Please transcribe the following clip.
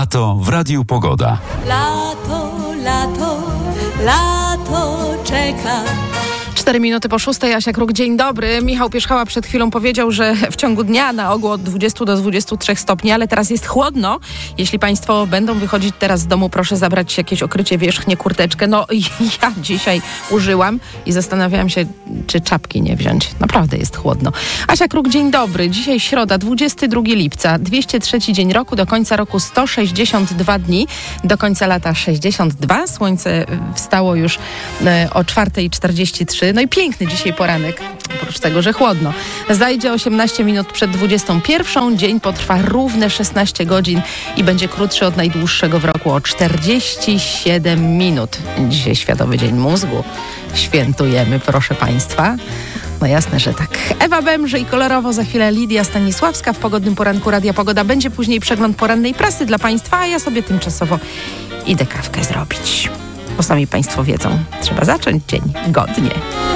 Lato w Radiu Pogoda. Lato, lato, lato czeka. 4 minuty po 6. Asia Kruk, dzień dobry. Michał Pierzchała przed chwilą powiedział, że w ciągu dnia na ogół od 20 do 23 stopni, ale teraz jest chłodno. Jeśli Państwo będą wychodzić teraz z domu, proszę zabrać jakieś okrycie wierzchnie, kurteczkę. No ja dzisiaj użyłam i zastanawiałam się, czy czapki nie wziąć. Naprawdę jest chłodno. Asia Kruk, dzień dobry. Dzisiaj środa, 22 lipca, 203 dzień roku, do końca roku 162 dni, do końca lata 62. Słońce wstało już o 4:43. No i piękny dzisiaj poranek, oprócz tego, że chłodno. Zajdzie 18 minut przed 21. Dzień potrwa równe 16 godzin i będzie krótszy od najdłuższego w roku o 47 minut. Dzisiaj Światowy Dzień Mózgu. Świętujemy, proszę Państwa. No jasne, że tak. Ewa Bemrze i kolorowo, za chwilę Lidia Stanisławska. W pogodnym poranku Radia Pogoda będzie później przegląd porannej prasy dla Państwa, a ja sobie tymczasowo idę kawkę zrobić. Bo sami Państwo wiedzą, trzeba zacząć dzień godnie.